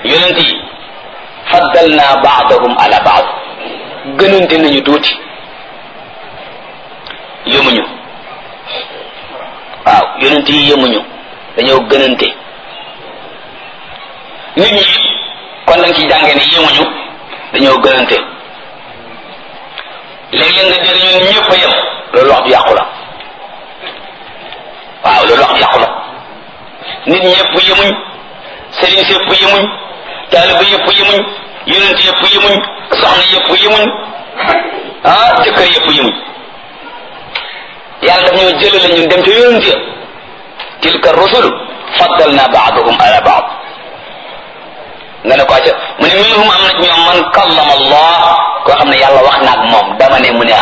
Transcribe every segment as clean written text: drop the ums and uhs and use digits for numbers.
yonent yi faddalna ba'dahum ala ba'd gënante nañu tuuti yemuñu waaw yonent yi yemuñu dañoo gënante nit ñi kon dañ ci jàngee ne yemuñu dañoo gënante léeg-léeg nga dégg ñun ñëpp a yem loolu wax ju yàqu la waaw loolu wax ju yàqu la nit ñëpp yemuñ sëriñ si yëpp yemuñ taaliba yëpp yemuñ yonent yëpp yemuñ soxna yëpp yemuñ jëkkër yëpp yemuñ yàlla daf ñoo jëlale ñun dem ca yonent ya tilka rusul faddalna ba'dahum ala ba'd nga ne ko acca mu ne minhum am na ci ñoom man kallama allah koo xam ne yàlla wax na ak moom dama ne mu ne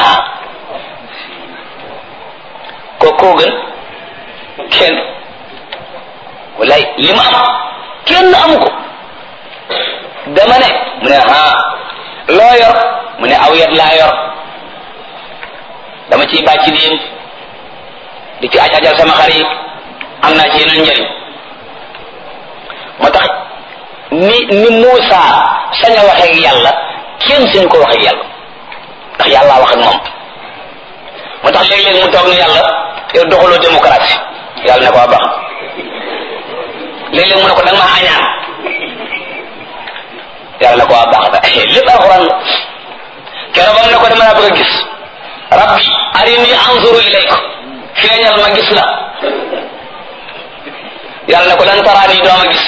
koo gën kenn wallaay li ma am kenn amu ko dama ne mu ne loo yor mu ne aw yat laa yor dama ciy bàcc diin di ci ajal sama xar yi am naa ci yeneen njëriñ moo tax ni Muusa sañ a waxee ak yàlla kenn suñu ko waxee yàlla ndax yàllaa wax ak moom moo tax léeg-léeg mu toog ne yàlla yow doxaloo démocratie yàlla ne ko baax léeg-léeg mu ne ko da nga maa añaan yàlla ne ko baax na lépp alxuraan keroog ba mu ne ko dama laa bëgg a gis rabbi arini anzuru ilayka feeñal ma gis la yàlla ne ko lan taraani doo ma gis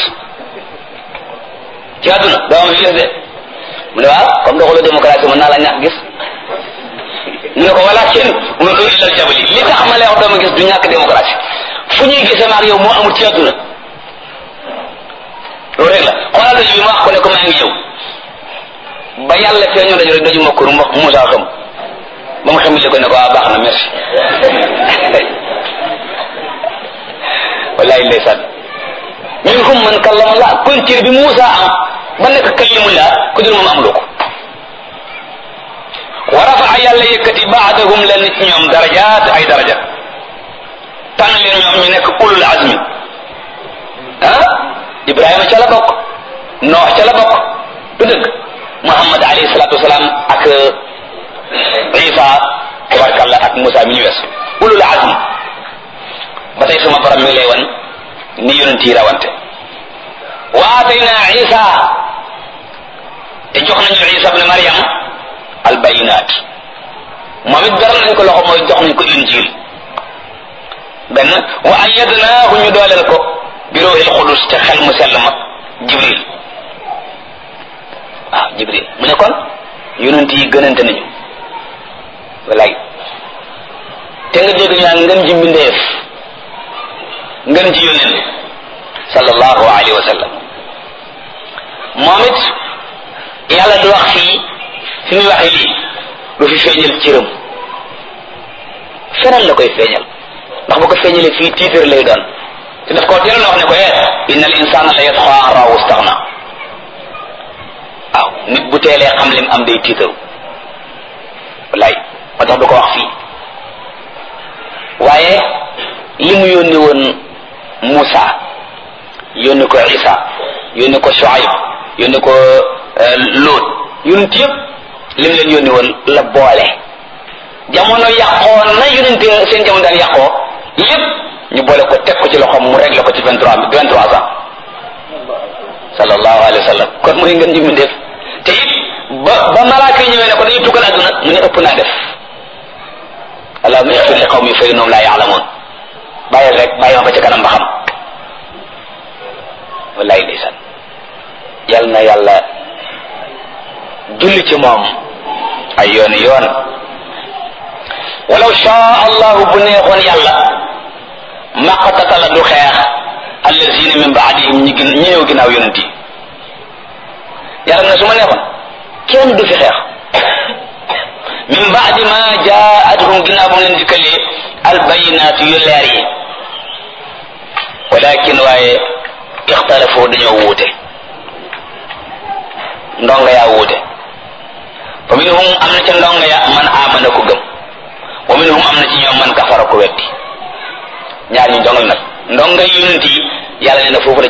ci àdduna doo ma fi gis de mu ne waaw comme doxaloo démocratie mën naa la ñàkk gis mu ne ko walakin unzur ilal jabali li tax ma lay wax doo ma gis du ñàkk démocratie fu ñuy gisee maag yow moo amul ci àdduna loolu rek la xoolal daju bi ma wax ko ne ko maa ngi ñëw ba yàlla feeñoo daju rek daju ma kur Musaa xam ba mu xamile ko ne ko baax na merci wallahi ndeysaan minhum man kallama Allah kon cër bi Muusa am ba nekk kallimullah ku dul moom amuloo ko wa rafa'a yàlla yëkkati ba'dahum la nit ñoom darajaat ay daraja tànn leen ñoom ñu nekk ulul azmi Ibrahima ca la bokk Noox ca la bokk du dëgg Muhammad alayhi salatu wasalaam ak Isa tabarkalla ak Musa mi ñu wees ulul azmi ba tey suma borom mi lay wan ni yonent yi rawante wa atayna Isa te jox nañu Isa ibn Maryam al bayinat moom it beral nañ ko loxo mooy jox nañ ko injil benn wa ayyadnaahu ñu dooleel ko bi ruuhil qudus te xel mu sell ma Jibril Jibril mu ne kon yonent yi gënante nañu wallaay te nga dégg ñu naan ngën ji mbindeef ngën ji yónneen sallallahu alayhi wa sallam moom it yàlla du wax fii fi muy waxee lii du fi feeñal cëram feneen la koy feeñal ndax bu ko feeñalee fii tiitar lay doon te daf koo teeloon wax ne ko inna al insana la yatxa an raahu staxna waaw nit bu teelee xam lim am day tiitaru wallaay moo tax du ko wax fii waaye li mu yónni woon Muusa yónni ko Isa yónni ko Shuayb yónni ko Luut yonent yëpp lim leen yónni woon la boole jamono yàqoo na yonent seen jamono daan yàqoo yëpp ñu boole ko teg ko ci loxoom mu réglé ko ci 23 ans sallallahu alayhi wa sallam kon muy ngeen ji mu def te it ba malaaka yi ñëwee ne ko dañuy tukkal àdduna mu ne ëpp naa def allahumma ighfir li qawmi fa innahum la ya'lamun bàyyi rek bàyyi ma ba ca kanam ba xam wallahi ndeysaan yal na yàlla julli ci moom ay yooni yoon walaw shaa allahu bu neexoon yàlla maqtatala du xeex allazina min baadihim ñi ñëw ginnaaw yonent yi yàlla na su ma neexoon kenn du fi xeex min baadi ma jaatuhum ginnaaw bu leen dikkalee albayinaatu yu leer yi walakin waaye ixtalafu dañoo wuute ndonga yaa wuute wa minhum am na ca ndonga ya man amana ko gëm wa minhum am na ci ñoom man kafara ko weddi ñaar ñu ndongal nag ndonga yonent yi yàlla ne na foofu la